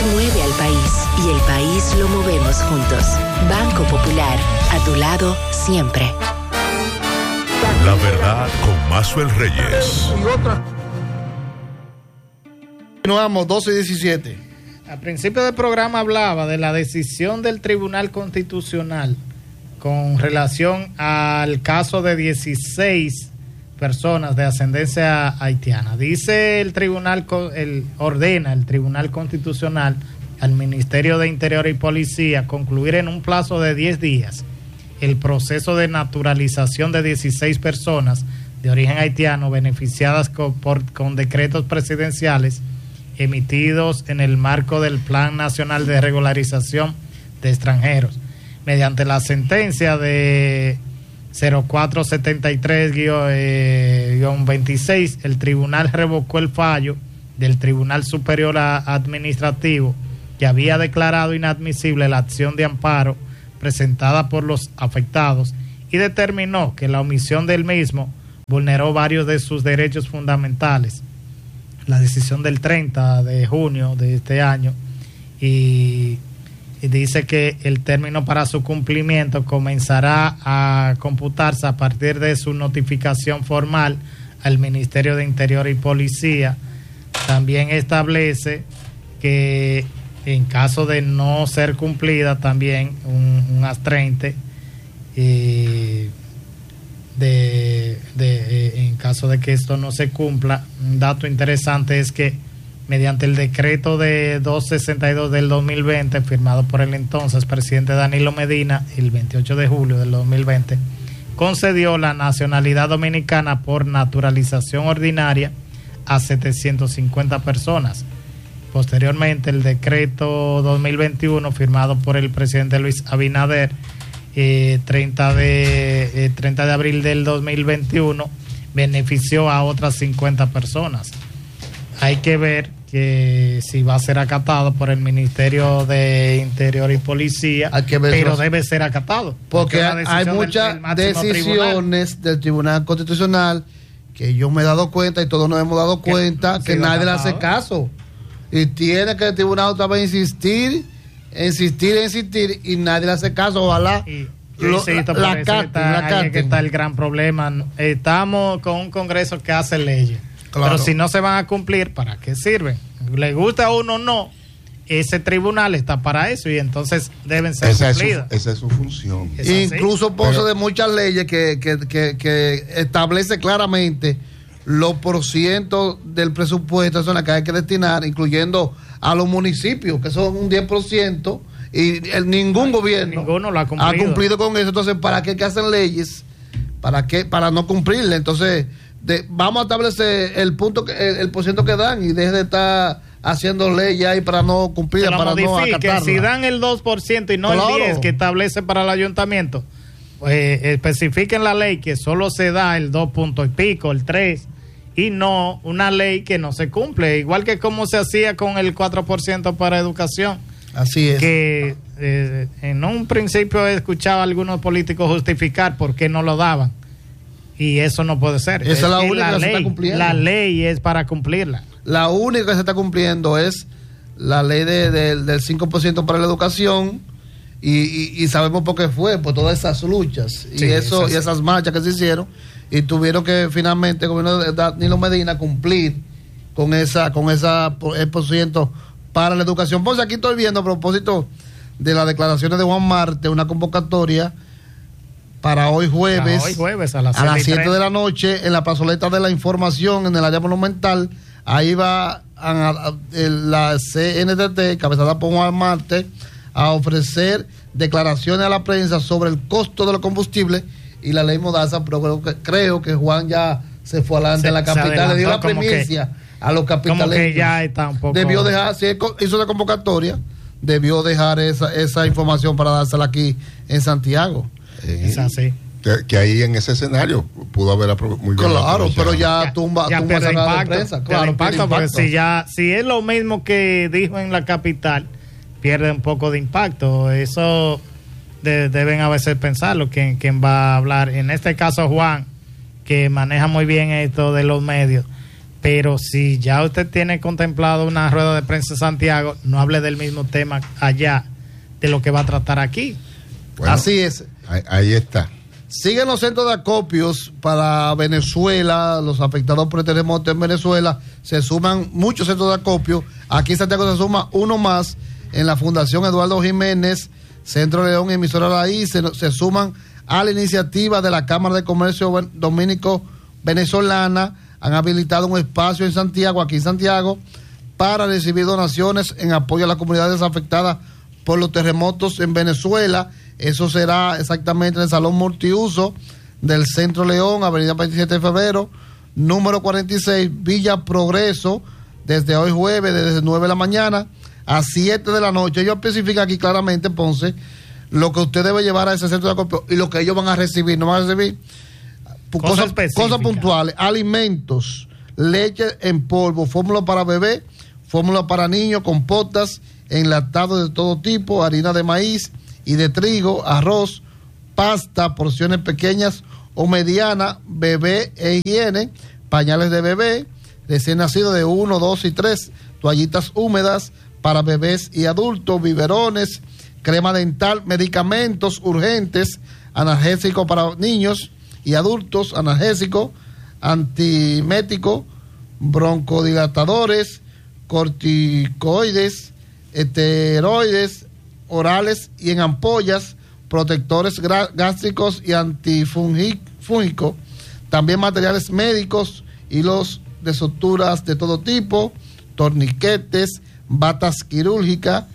mueve al país y el país lo movemos juntos. Banco Popular, a tu lado siempre. La verdad con Maxwell Reyes. Continuamos, 12:17. Al principio del programa hablaba de la decisión del Tribunal Constitucional con relación al caso de 16 personas de ascendencia haitiana. Dice el tribunal, ordena el Tribunal Constitucional al Ministerio de Interior y Policía concluir en un plazo de 10 días el proceso de naturalización de 16 personas de origen haitiano beneficiadas con decretos presidenciales emitidos en el marco del Plan Nacional de Regularización de Extranjeros. Mediante la sentencia de 0473-26, el tribunal revocó el fallo del Tribunal Superior Administrativo que había declarado inadmisible la acción de amparo presentada por los afectados y determinó que la omisión del mismo vulneró varios de sus derechos fundamentales. La decisión del 30 de junio de este año y dice que el término para su cumplimiento comenzará a computarse a partir de su notificación formal al Ministerio de Interior y Policía. También establece que en caso de no ser cumplida también un astreinte en caso de que esto no se cumpla. Un dato interesante es que mediante el decreto de 262 del 2020 firmado por el entonces presidente Danilo Medina el 28 de julio del 2020 concedió la nacionalidad dominicana por naturalización ordinaria a 750 personas. Posteriormente, el decreto 2021 firmado por el presidente Luis Abinader 30 de abril del 2021 benefició a otras 50 personas. Hay que ver que si va a ser acatado por el Ministerio de Interior y Policía, pero debe ser acatado. Porque hay muchas decisiones del Tribunal Constitucional que yo me he dado cuenta y todos nos hemos dado cuenta que nadie le hace caso. Y tiene que el tribunal otra vez insistir y nadie le hace caso. Ojalá que está el gran problema. Estamos con un Congreso que hace leyes, claro, pero si no se van a cumplir, ¿para qué sirven? Le gusta a uno o no, ese tribunal está para eso y entonces deben ser cumplidas. Esa es su función. Incluso por de muchas leyes que establece claramente los porcientos del presupuesto son las que hay que destinar, incluyendo a los municipios, que son un 10%, y ningún gobierno ninguno lo ha cumplido con eso. Entonces, ¿para qué hacen leyes? ¿Para qué? Para no cumplirle. Entonces, vamos a establecer el porciento que dan y deje de estar haciendo leyes ahí para no cumplir, para no acatarla. Si dan el 2% y no el 10% que establece para el ayuntamiento, pues especifiquen la ley que solo se da el 2 punto y pico, el 3%, y no una ley que no se cumple, igual que como se hacía con el 4% para educación. Así es. Que en un principio he escuchado a algunos políticos justificar por qué no lo daban, y eso no puede ser. Esa es la única que se está cumpliendo. La ley es para cumplirla. La única que se está cumpliendo es la ley del 5% para la educación, y sabemos por qué fue, por todas esas luchas y esas marchas que se hicieron, y tuvieron que finalmente el gobierno de Danilo Medina cumplir con el porciento para la educación. Pues aquí estoy viendo, a propósito de las declaraciones de Juan Marte, una convocatoria para hoy jueves a las 7 de la noche en la plazoleta de la Información en el área monumental. Ahí va la CNTT, cabezada por Juan Marte, a ofrecer declaraciones a la prensa sobre el costo de los combustibles y la ley Mordaza, pero creo que Juan ya se fue adelante en la capital, le dio la primicia a los capitaleños. Como que ya está un poco... Debió dejar, si hizo la convocatoria, debió dejar esa información para dársela aquí en Santiago. Es así. Que ahí en ese escenario pudo haber muy bien. Claro, pero ya tumba pierde impacto, de prensa. Claro, impacto, porque si es lo mismo que dijo en la capital, pierde un poco de impacto. Eso deben a veces pensarlo quién va a hablar. En este caso Juan, que maneja muy bien esto de los medios, Pero si ya usted tiene contemplado una rueda de prensa en Santiago, no hable del mismo tema allá de lo que va a tratar aquí. Bueno, así es. Ahí está. Siguen los centros de acopios para Venezuela, los afectados por el terremoto en Venezuela. Se suman muchos centros de acopio. Aquí en Santiago se suma uno más en la Fundación Eduardo Jiménez, Centro León y Emisora Raíz. Se suman a la iniciativa de la Cámara de Comercio Dominico Venezolana. Han habilitado un espacio en Santiago, aquí en Santiago, para recibir donaciones en apoyo a las comunidades afectadas por los terremotos en Venezuela. Eso será exactamente en el Salón Multiuso del Centro León, Avenida 27 de Febrero, número 46, Villa Progreso, desde hoy jueves, desde 9 de la mañana a 7 de la noche. Ellos especifican aquí claramente, Ponce, lo que usted debe llevar a ese centro de acopio y lo que ellos van a recibir. No van a recibir cosas puntuales, alimentos, leche en polvo, fórmula para bebé, fórmula para niños, compotas, enlatados de todo tipo, harina de maíz y de trigo, arroz, pasta, porciones pequeñas o medianas, bebé e higiene, pañales de bebé, recién nacido de 1, 2 y 3, toallitas húmedas para bebés y adultos, biberones, crema dental, medicamentos urgentes, analgésicos para niños y adultos, analgésicos, antiméticos, broncodilatadores, corticoides, esteroides orales y en ampollas, protectores gástricos y antifúngicos, también materiales médicos, hilos de suturas de todo tipo, torniquetes, batas quirúrgicas,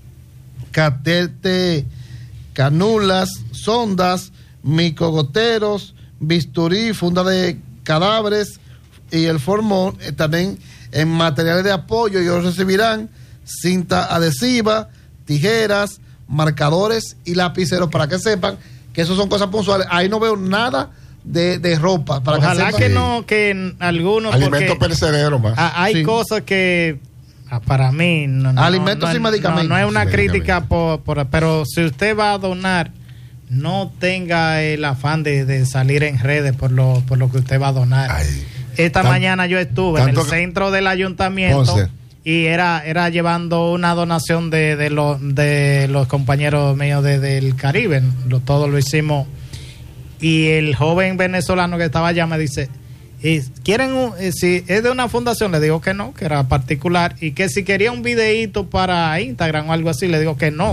catete, canulas, sondas, microgoteros, bisturí, funda de cadáveres y el formón. También en materiales de apoyo ellos recibirán cinta adhesiva, tijeras, marcadores y lapiceros, para que sepan que eso son cosas puntuales. Ahí no veo nada de ropa. Para ojalá que no, que en algunos alimentos perecederos más. Hay cosas que para mí alimentos y medicamentos. No es una crítica pero si usted va a donar, no tenga el afán de salir en redes por lo que usted va a donar. Esta mañana yo estuve en el centro del ayuntamiento, Ponce, y era llevando una donación de los compañeros míos del Caribe. Todo lo hicimos. Y el joven venezolano que estaba allá me dice, ¿quieren si es de una fundación? Le digo que no, que era particular, y que si quería un videíto para Instagram o algo así, le digo que no.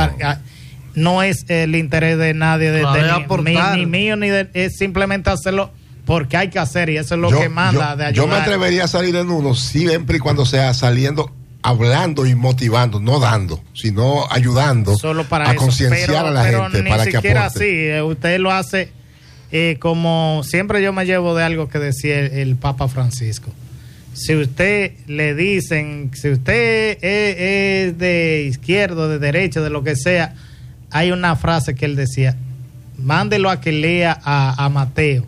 No es el interés de nadie, ni mío, es simplemente hacerlo porque hay que hacer, y eso es lo que manda de ayudar. Yo me atrevería a salir en uno siempre y cuando sea saliendo, hablando y motivando, no dando, sino ayudando a concienciar a la gente para que aporte. Ni siquiera así, usted lo hace como siempre. Yo me llevo de algo que decía el Papa Francisco. Si usted le dicen, si usted es de izquierda, de derecha, de lo que sea, hay una frase que él decía: mándelo a que lea a Mateo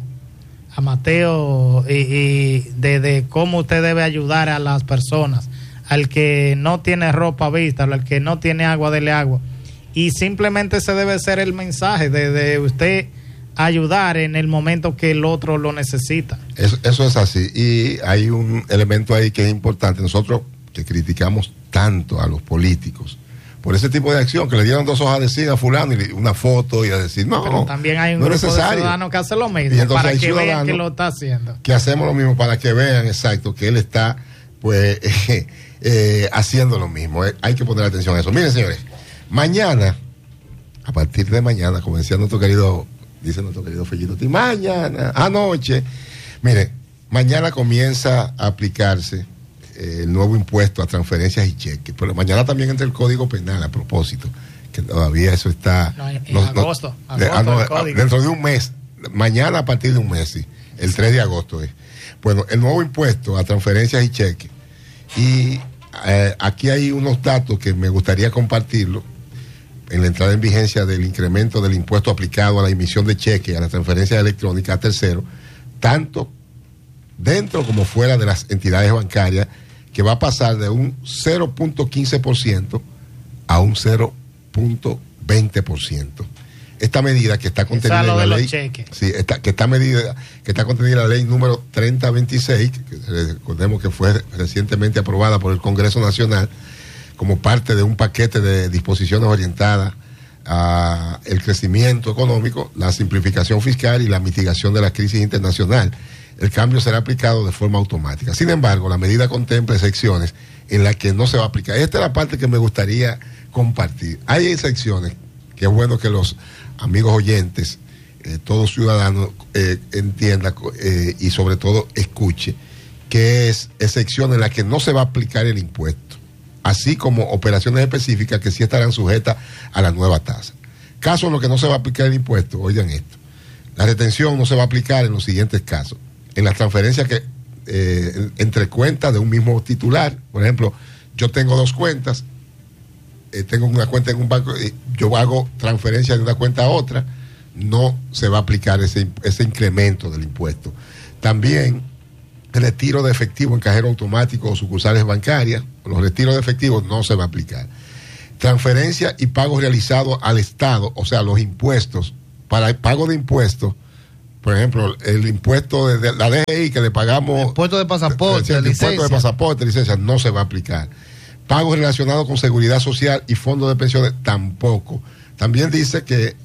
y de cómo usted debe ayudar a las personas, al que no tiene ropa vista, al que no tiene agua, dele agua. Y simplemente ese debe ser el mensaje de usted ayudar en el momento que el otro lo necesita. Eso es así. Y hay un elemento ahí que es importante. Nosotros que criticamos tanto a los políticos por ese tipo de acción, que le dieron 2 hojas de cine a fulano y una foto y a decir, pero también hay un grupo de ciudadanos que hace lo mismo, para que vean que lo está haciendo. Que hacemos lo mismo para que vean, exacto, que él está pues haciendo lo mismo. Hay que poner atención a eso. Miren, señores, mañana, a partir de mañana, como decía nuestro querido Fellito, mañana, anoche, mire, mañana comienza a aplicarse el nuevo impuesto a transferencias y cheques, pero mañana también entra el Código Penal, a propósito, que todavía eso está agosto, dentro de un mes, mañana a partir de un mes, sí, el 3 de agosto es. Bueno, el nuevo impuesto a transferencias y cheques, y aquí hay unos datos que me gustaría compartirlo en la entrada en vigencia del incremento del impuesto aplicado a la emisión de cheques, a la transferencia electrónica a terceros, tanto dentro como fuera de las entidades bancarias, que va a pasar de un 0.15% a un 0.20%. esta medida que está contenida en la ley. Sí, que está contenida en la ley número 3026, que recordemos que fue recientemente aprobada por el Congreso Nacional como parte de un paquete de disposiciones orientadas a el crecimiento económico, la simplificación fiscal y la mitigación de la crisis internacional. El cambio será aplicado de forma automática. Sin embargo, la medida contempla excepciones en las que no se va a aplicar. Esta es la parte que me gustaría compartir. Hay excepciones que es bueno que los amigos oyentes, todo ciudadano entienda y sobre todo escuche, que es excepción en la que no se va a aplicar el impuesto, así como operaciones específicas que sí estarán sujetas a la nueva tasa. Casos en los que no se va a aplicar el impuesto, oigan esto: la retención no se va a aplicar en los siguientes casos: en las transferencias que entre cuentas de un mismo titular. Por ejemplo, yo tengo dos cuentas, tengo una cuenta en un banco, yo hago transferencia de una cuenta a otra, no se va a aplicar ese incremento del impuesto. También el retiro de efectivo en cajero automático o sucursales bancarias, los retiros de efectivo no se va a aplicar. Transferencia y pagos realizados al Estado, o sea, los impuestos, para el pago de impuestos, por ejemplo, el impuesto de la DGI que le pagamos, el impuesto de pasaporte, licencia, no se va a aplicar. Pagos relacionados con seguridad social y fondos de pensiones tampoco. También dice que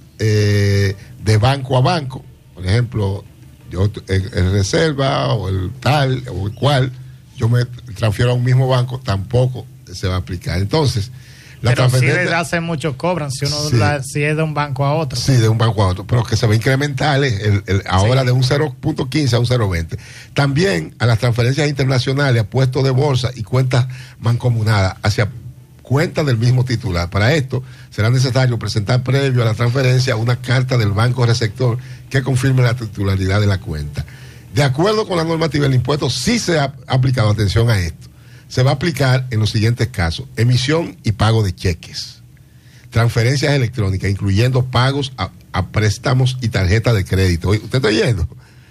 de banco a banco, por ejemplo, yo el reserva o el tal o el cual, yo me transfiero a un mismo banco, tampoco se va a aplicar. Entonces, pero sí desde hace mucho cobran si uno si es de un banco a otro. Sí, de un banco a otro, pero que se va a incrementar ahora de un 0.15 a un 0.20. También a las transferencias internacionales, a puestos de bolsa y cuentas mancomunadas hacia cuentas del mismo titular. Para esto será necesario presentar previo a la transferencia una carta del banco receptor que confirme la titularidad de la cuenta. De acuerdo con la normativa, el impuesto sí se ha aplicado, atención a esto, se va a aplicar en los siguientes casos: emisión y pago de cheques, transferencias electrónicas, incluyendo pagos a préstamos y tarjetas de crédito. ¿Usted está oyendo?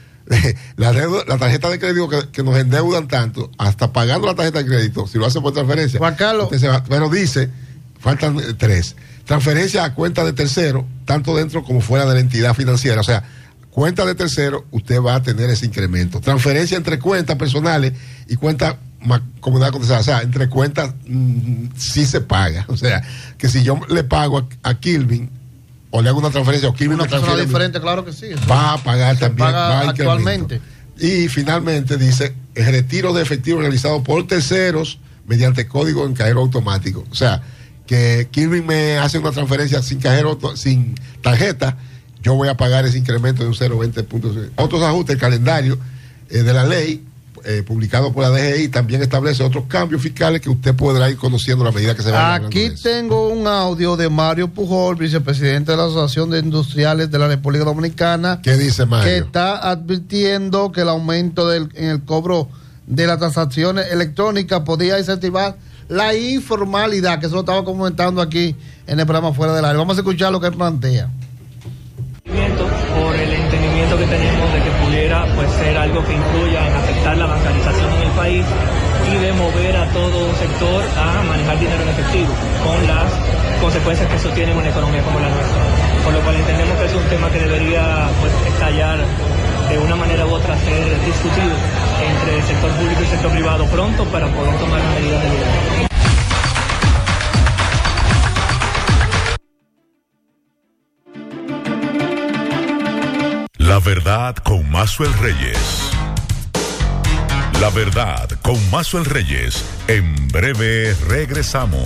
La tarjeta de crédito que nos endeudan tanto, hasta pagando la tarjeta de crédito, si lo hace por transferencia. Juan Carlos. Pero dice, faltan 3. Transferencia a cuenta de tercero, tanto dentro como fuera de la entidad financiera. O sea, cuenta de tercero, usted va a tener ese incremento. Transferencia entre cuentas personales y cuentas comunidad contratada, o sea, entre cuentas sí se paga. O sea, que si yo le pago a Kilvin o le hago una transferencia o Kilvin una transferencia diferente, claro que sí. Va a pagar también. Paga actualmente. Y finalmente dice el retiro de efectivo realizado por terceros mediante código en cajero automático. O sea, que Kilvin me hace una transferencia sin cajero, sin tarjeta, yo voy a pagar ese incremento de un 0.20. Otros ajustes, el calendario de la ley publicado por la DGI también establece otros cambios fiscales que usted podrá ir conociendo a la medida que se va. Aquí tengo un audio de Mario Pujol, vicepresidente de la Asociación de Industriales de la República Dominicana. ¿Qué dice Mario? Que está advirtiendo que el aumento en el cobro de las transacciones electrónicas podría incentivar la informalidad, que eso lo estaba comentando aquí en el programa Fuera del Aire. Vamos a escuchar lo que él plantea. Por el entendimiento que tenemos de que pudiera pues ser algo que influya en afectar la bancarización en el país y de mover a todo un sector a manejar dinero en efectivo, con las consecuencias que eso tiene en una economía como la nuestra. Por lo cual entendemos que es un tema que debería pues estallar de una manera u otra, ser discutido entre el sector público y el sector privado pronto para poder tomar las medidas de lugar. La verdad con Maxwell Reyes. La verdad con Maxwell Reyes. En breve regresamos.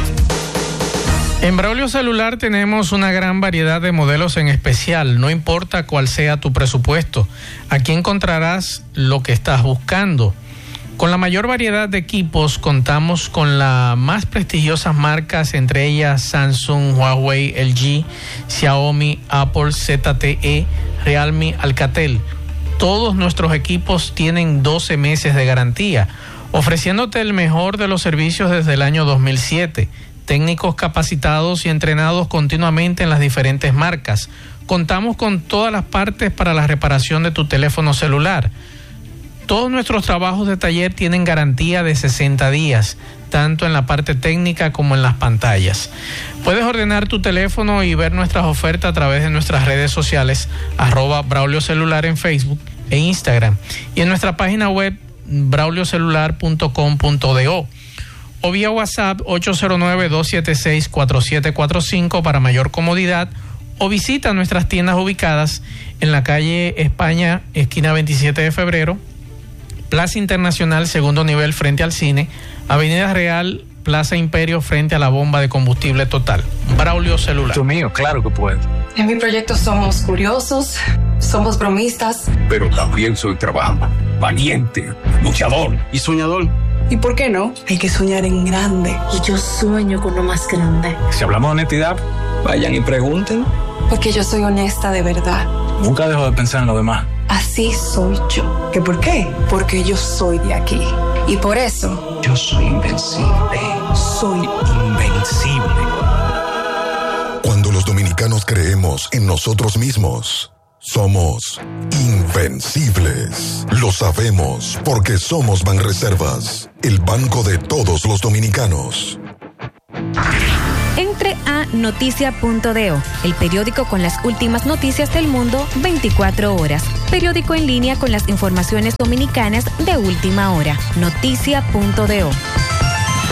En Braulio Celular tenemos una gran variedad de modelos en especial, no importa cuál sea tu presupuesto. Aquí encontrarás lo que estás buscando. Con la mayor variedad de equipos contamos con las más prestigiosas marcas, entre ellas Samsung, Huawei, LG, Xiaomi, Apple, ZTE, Realme, Alcatel. Todos nuestros equipos tienen 12 meses de garantía, ofreciéndote el mejor de los servicios desde el año 2007. Técnicos capacitados y entrenados continuamente en las diferentes marcas. Contamos con todas las partes para la reparación de tu teléfono celular. Todos nuestros trabajos de taller tienen garantía de 60 días. tanto en la parte técnica como en las pantallas. Puedes ordenar tu teléfono y ver nuestras ofertas a través de nuestras redes sociales, @Braulio Celular en Facebook e Instagram, y en nuestra página web brauliocelular.com.do, o vía WhatsApp 809-276-4745 para mayor comodidad, o visita nuestras tiendas ubicadas en la calle España, esquina 27 de febrero, Plaza Internacional, segundo nivel frente al cine, Avenida Real, Plaza Imperio frente a la bomba de combustible Total. Braulio Celular. Tú mío, claro que puedo. En mi proyecto somos curiosos, somos bromistas. Pero también soy trabajador, valiente, luchador y soñador. ¿Y por qué no? Hay que soñar en grande. Y yo sueño con lo más grande. Si hablamos de honestidad, vayan y pregunten. Porque yo soy honesta de verdad. Nunca dejo de pensar en lo demás. Así soy yo. ¿Qué por qué? Porque yo soy de aquí. Y por eso... yo soy invencible. Soy invencible. Cuando los dominicanos creemos en nosotros mismos, somos invencibles. Lo sabemos porque somos Banreservas, el banco de todos los dominicanos. Entre a noticia.do, el periódico con las últimas noticias del mundo 24 horas. Periódico en línea con las informaciones dominicanas de última hora. Noticia.do.